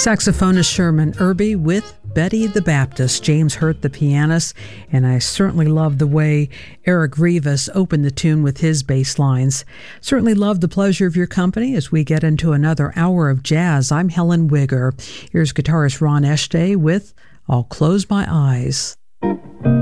Saxophonist Sherman Irby with Betty the Baptist, James Hurt the pianist, and I certainly love the way Eric Rivas opened the tune with his bass lines. Certainly love the pleasure of your company as we get into another hour of jazz. I'm Helen Wigger. Here's guitarist Ron Eshday with I'll Close My Eyes.